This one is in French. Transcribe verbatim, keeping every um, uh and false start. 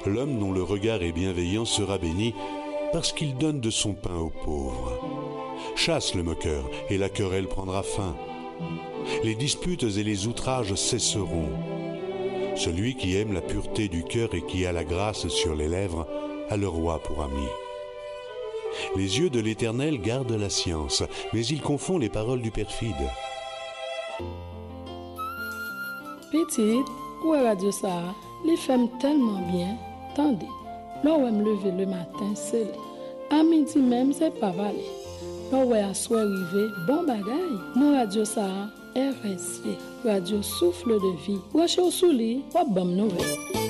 L'homme dont le regard est bienveillant sera béni parce qu'il donne de son pain aux pauvres. Chasse le moqueur et la querelle prendra fin. Les disputes et les outrages cesseront. Celui qui aime la pureté du cœur et qui a la grâce sur les lèvres a le roi pour ami. Les yeux de l'Éternel gardent la science, mais il confond les paroles du perfide. Petite, ou radio ça, les femmes tellement bien. Tendez, là où me lever le matin, c'est à midi même, c'est pas valé. Là où à soir arrivé, bon bagaille, non radio ça, R S V, radio souffle de vie. Ou à chez au souli, ou à bon nouvelle.